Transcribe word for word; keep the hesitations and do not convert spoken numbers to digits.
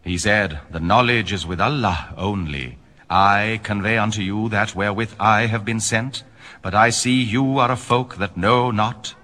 He said, The knowledge is with Allah only. I convey unto you that wherewith I have been sent, but I see you are a folk that know not.